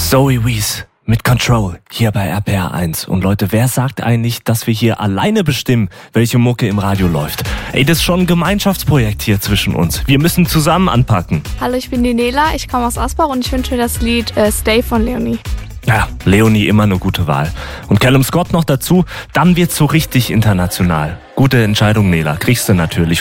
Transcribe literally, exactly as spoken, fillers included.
Zoe Wees mit Control hier bei R P R eins. Und Leute, wer sagt eigentlich, dass wir hier alleine bestimmen, welche Mucke im Radio läuft? Ey, das ist schon ein Gemeinschaftsprojekt hier zwischen uns. Wir müssen zusammen anpacken. Hallo, ich bin die Nela, ich komme aus Asbach und ich wünsche mir das Lied äh, Stay von Leonie. Ja, Leonie immer eine gute Wahl. Und Callum Scott noch dazu, dann wird's so richtig international. Gute Entscheidung, Nela, kriegst du natürlich.